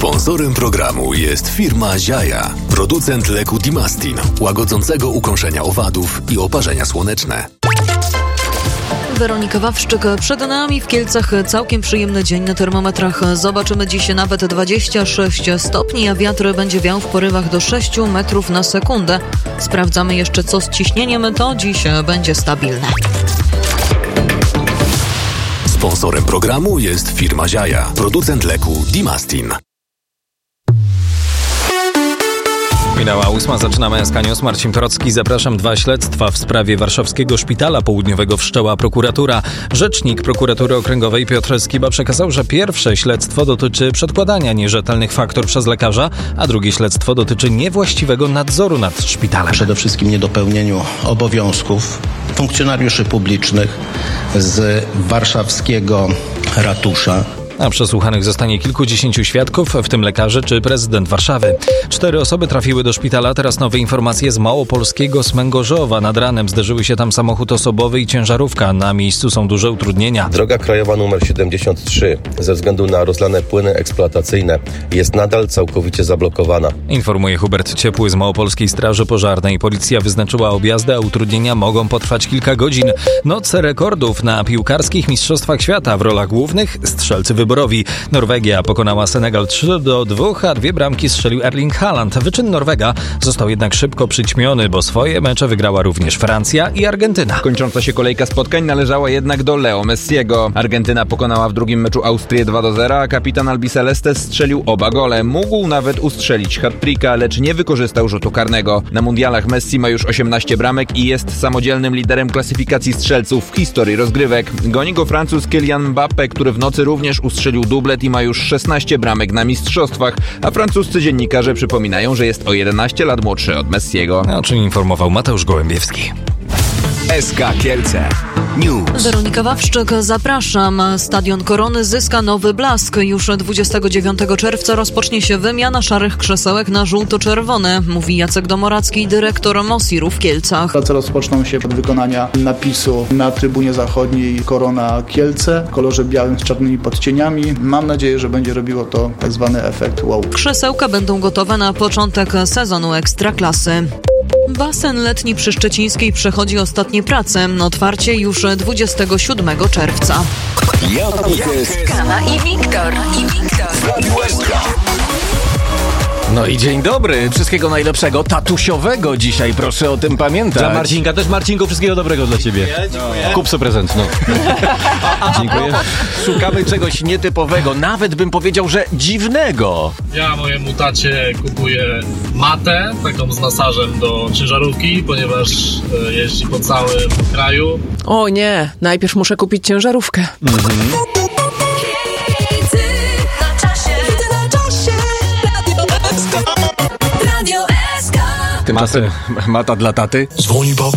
Sponsorem programu jest firma Ziaja, producent leku Dimastin, łagodzącego ukąszenia owadów i oparzenia słoneczne. Weronika Wawrzyk, przed nami w Kielcach całkiem przyjemny dzień. Na termometrach zobaczymy dziś nawet 26 stopni, a wiatr będzie wiał w porywach do 6 metrów na sekundę. Sprawdzamy jeszcze, co z ciśnieniem, to dziś będzie stabilne. Sponsorem programu jest firma Ziaja, producent leku Dimastin. Minęła 8, zaczynamy SK News. Marcin Porocki, zapraszam. 2 śledztwa w sprawie warszawskiego szpitala południowego wszczęła prokuratura. Rzecznik prokuratury okręgowej Piotr Skiba przekazał, że pierwsze śledztwo dotyczy przedkładania nierzetelnych faktur przez lekarza, a drugie śledztwo dotyczy niewłaściwego nadzoru nad szpitalem. Przede wszystkim niedopełnieniu obowiązków funkcjonariuszy publicznych z warszawskiego ratusza. A przesłuchanych zostanie kilkudziesięciu świadków, w tym lekarze czy prezydent Warszawy. 4 osoby trafiły do szpitala. Teraz nowe informacje z małopolskiego Smęgorzowa. Nad ranem zderzyły się tam samochód osobowy i ciężarówka. Na miejscu są duże utrudnienia. Droga krajowa nr 73 ze względu na rozlane płyny eksploatacyjne jest nadal całkowicie zablokowana. Informuje Hubert Ciepły z Małopolskiej Straży Pożarnej. Policja wyznaczyła objazdy, a utrudnienia mogą potrwać kilka godzin. Noc rekordów na piłkarskich mistrzostwach świata. W rolach głównych strzelcy wyborowi. Norwegia pokonała Senegal 3-2, a 2 bramki strzelił Erling Haaland. Wyczyn Norwega został jednak szybko przyćmiony, bo swoje mecze wygrała również Francja i Argentyna. Kończąca się kolejka spotkań należała jednak do Leo Messiego. Argentyna pokonała w drugim meczu Austrię 2-0, a kapitan Albiceleste strzelił oba gole. Mógł nawet ustrzelić hat-tricka, lecz nie wykorzystał rzutu karnego. Na mundialach Messi ma już 18 bramek i jest samodzielnym liderem klasyfikacji strzelców w historii rozgrywek. Goni go Francuz Kylian Mbappé, który w nocy również ustrzelił dublet i ma już 16 bramek na mistrzostwach, a francuscy dziennikarze przypominają, że jest o 11 lat młodszy od Messiego. O czym informował Mateusz Gołębiewski. SK Kielce News. Weronika Wawrzyk, zapraszam. Stadion Korony zyska nowy blask. Już 29 czerwca rozpocznie się wymiana szarych krzesełek na żółto-czerwone, mówi Jacek Domoracki, dyrektor Mosiru w Kielcach. Prace rozpoczną się od wykonania napisu na trybunie zachodniej Korona Kielce w kolorze białym z czarnymi podcieniami. Mam nadzieję, że będzie robiło to tak zwany efekt wow. Krzesełka będą gotowe na początek sezonu Ekstraklasy. Basen letni przy Szczecińskiej przechodzi ostatnie prace. Otwarcie już 27 czerwca. Kama i Wiktor. No i dzień dobry, wszystkiego najlepszego, tatusiowego dzisiaj, proszę o tym pamiętać. Dla Marcinka też, Marcinku, wszystkiego dobrego dla ciebie. Dziękuję. Kup sobie prezent, no. Dziękuję. Szukamy czegoś nietypowego, nawet bym powiedział, że dziwnego. Ja mojemu tacie kupuję matę, taką z masażem do ciężarówki, ponieważ jeździ po całym kraju. O nie, najpierw muszę kupić ciężarówkę. Tymczasem mata dla taty. Dzwoni baba.